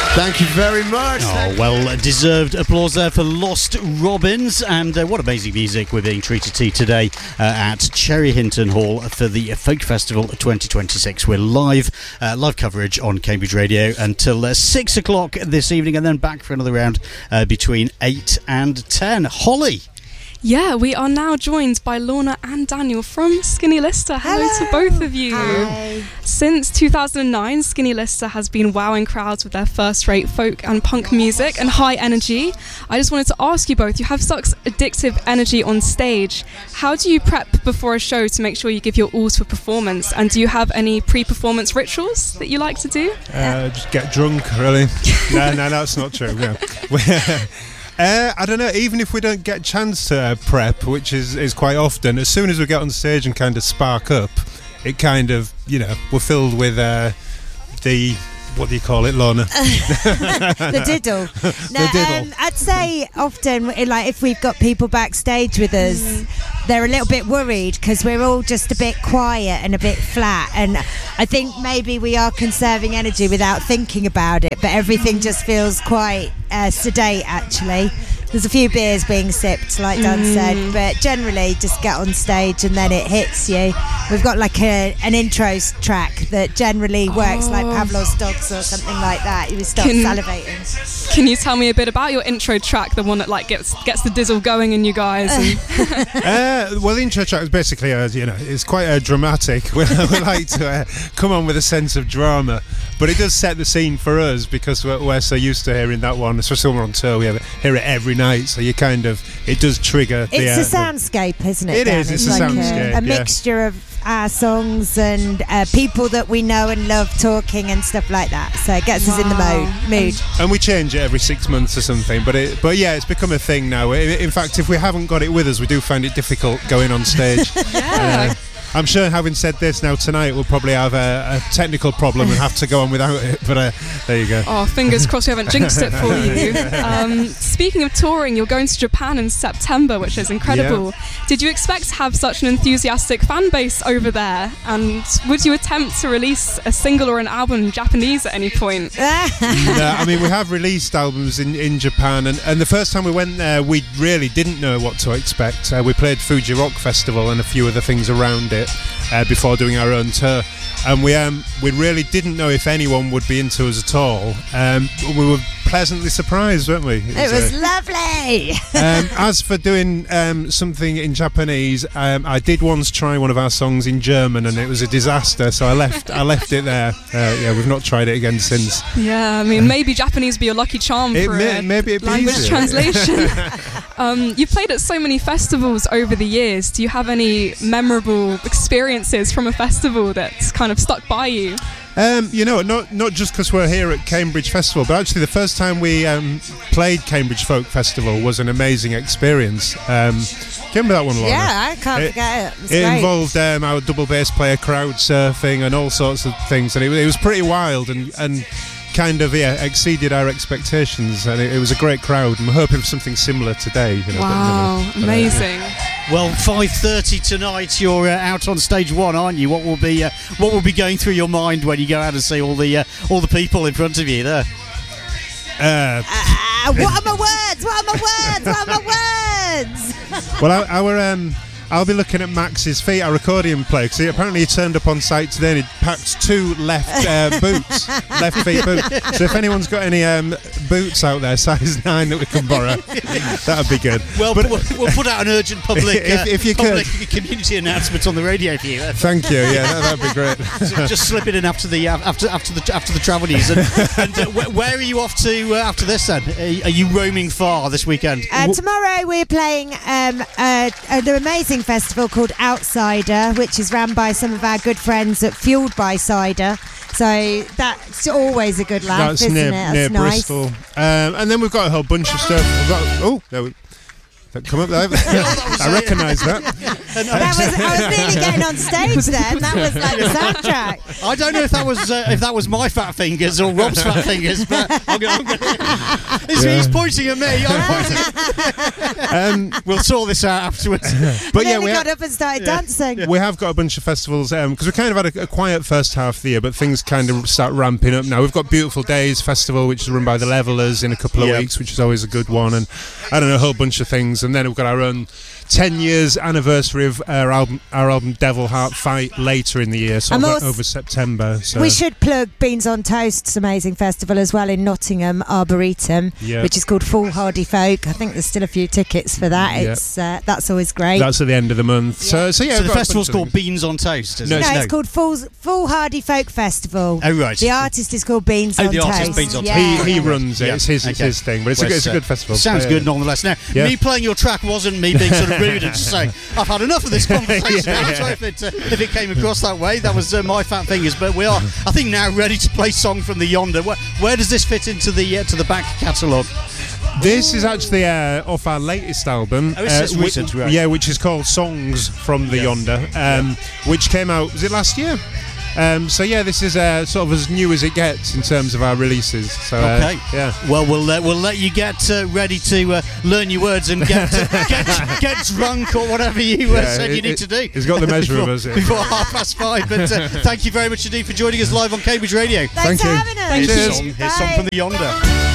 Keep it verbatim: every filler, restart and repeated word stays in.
Thank you very much. Oh, well deserved applause there for Lost Robins, and uh, what amazing music we're being treated to today uh, at Cherry Hinton Hall for the Folk Festival twenty twenty-six. We're live, uh, live coverage on Cambridge Radio until uh, six o'clock this evening, and then back for another round uh, between eight and ten. Holly. Yeah, we are now joined by Lorna and Daniel from Skinny Lister. Hello, Hello to both of you. Hi. Since two thousand nine, Skinny Lister has been wowing crowds with their first-rate folk and punk music and high energy. I just wanted to ask you both, you have such addictive energy on stage. How do you prep before a show to make sure you give your all to a performance? And do you have any pre-performance rituals that you like to do? Uh, just get drunk, really. no, no, that's not true. No. Uh, I don't know, even if we don't get a chance to uh, prep, which is, is quite often, as soon as we get on stage and kind of spark up, it kind of, you know, we're filled with uh, the, what do you call it, Lorna? the diddle. No, the diddle. Um, I'd say often, like if we've got people backstage with us, mm. they're a little bit worried because we're all just a bit quiet and a bit flat, and I think maybe we are conserving energy without thinking about it, but everything just feels quite uh, sedate actually. There's a few beers being sipped, like Dan mm. said, but generally just get on stage and then it hits you. We've got like a, an intro track that generally works oh. like Pavlov's Dogs or something like that. You start can, salivating. Can you tell me a bit about your intro track, the one that like gets gets the dizzle going in you guys? And uh, well, the intro track is basically, uh, you know, it's quite uh, dramatic. We, we like to uh, come on with a sense of drama, but it does set the scene for us because we're, we're so used to hearing that one, especially when we're on tour. We have, hear it every night, so you kind of, it does trigger the, it's uh, a soundscape, isn't it? It Dan? is, it's, it's a like soundscape, a, a yeah. mixture of our songs and uh, people that we know and love talking and stuff like that, so it gets wow. us in the mode, mood. And we change it every six months or something, but it, but yeah, it's become a thing now. In fact, if we haven't got it with us, we do find it difficult going on stage. yeah. Uh, I'm sure, having said this, now tonight we'll probably have a, a technical problem and have to go on without it, but uh, there you go. Oh, fingers crossed we haven't jinxed it for you. Um, speaking of touring, you're going to Japan in September, which is incredible. Yeah. Did you expect to have such an enthusiastic fan base over there? And would you attempt to release a single or an album in Japanese at any point? No, I mean, we have released albums in, in Japan, and, and the first time we went there, we really didn't know what to expect. Uh, we played Fuji Rock Festival and a few other things around it. Uh, before doing our own tour, and we um, we really didn't know if anyone would be into us at all. Um, we were pleasantly surprised, weren't we? It was, it was uh, lovely. um, as for doing um, something in Japanese, um, I did once try one of our songs in German, and it was a disaster. So I left I left it there. Uh, yeah, we've not tried it again since. Yeah, I mean, maybe Japanese would be a lucky charm it for may, a maybe language easier. translation. um, you've played at so many festivals over the years. Do you have any memorable experiences from a festival that's kind of stuck by you? Um, you know, not not just because we're here at Cambridge Festival, but actually the first time we um, played Cambridge Folk Festival was an amazing experience. Um, do you remember that one, Lorna? Yeah, I can't it, forget it. It, it great. involved um, our double bass player crowd surfing and all sorts of things, and it, it was pretty wild and, and kind of yeah exceeded our expectations, and it, it was a great crowd, and we're hoping for something similar today. You know, wow, but, you know, amazing. But, uh, yeah. Well, five thirty tonight. You're uh, out on stage one, aren't you? What will be uh, what will be going through your mind when you go out and see all the uh, all the people in front of you there? Uh, uh, what are my words? What are my words? What are my words? Well, our, our um. I'll be looking at Max's feet, our accordion player, because he apparently he turned up on site today and he'd packed two left uh, boots, left feet boots. So if anyone's got any um, boots out there, size nine, that we can borrow, that'd be good. Well, but, we'll, we'll put out an urgent public, if, uh, if you public could. community announcement on the radio for you. Thank you. Yeah, that, that'd be great. So just slip it in after the uh, after after the after the travel news. And, and uh, wh- where are you off to uh, after this? Then are you roaming far this weekend? Uh, tomorrow we're playing um, uh, an amazing festival called Outsider, which is run by some of our good friends at Fueled by Cider. So that's always a good laugh, that's isn't near, it? That's near nice. Bristol. Um, and then we've got a whole bunch of stuff. We've got, oh, there we come up there. I recognise that. And That was, I was nearly getting on stage then. That was like the soundtrack. I don't know if that was uh, if that was my fat fingers or Rob's fat fingers, but I'm gonna, I'm gonna, he's, Yeah. he's pointing at me. I'm pointing. Um, We'll sort this out afterwards. but and yeah, then we we, got ha- up and started dancing. we have got a bunch of festivals because we kind of had a, a quiet first half of the year, but things kind of start ramping up now. We've got Beautiful Days Festival, which is run by the Levelers in a couple of Yep. weeks, which is always a good one, and I don't know, a whole bunch of things. And then we've got our own ten years anniversary of our album, our album Devil Heart Fight later in the year, sort And of also- over September. So. We should plug Beans on Toast's amazing festival as well in Nottingham, Arboretum, Yeah. which is called Full Hardy Folk. I think there's still a few tickets for that. Yeah. It's uh, that's always great. That's at the end of the month. So, so yeah, So we've the got a festival's bunch of called things. Beans on Toast, is No, it? no, it's called Full, Full Hardy Folk Festival. Oh, right. The artist is called Beans Oh, on the Toast. artist, Beans on Toast. Yeah. He, he runs it. Yeah. It's his, it's Okay. his thing, but it's, a, Well, good- it's a uh, good festival. Sounds Uh, good nonetheless. Now, Yeah. me playing your track wasn't me being sort of rude and just saying, I've had enough of this conversation. Yeah, I'm yeah. sorry if it, uh, if it came across that way. That was uh, my fat fingers. But we are, I think, now ready to play Song from the Yonder. Where, where does this fit into the uh, to the back catalogue? This is actually uh, off our latest album. Oh, it's uh, just whi- recent, right. Yeah, which is called Songs from the Yes. Yonder, um, which came out, was it last year? Um, so yeah, this is uh, sort of as new as it gets in terms of our releases. So uh, Okay. yeah. Well, we'll uh, we'll let you get uh, ready to uh, learn your words and get uh, get get drunk or whatever you uh, Yeah, said you it- need it- to do. it's got the measure of before, us, yeah. before half past five. But uh, thank you very much indeed for joining us live on Cambridge Radio. Thanks Thank for you. having us. Here's Cheers. Song, here's Song Bye. from the Yonder.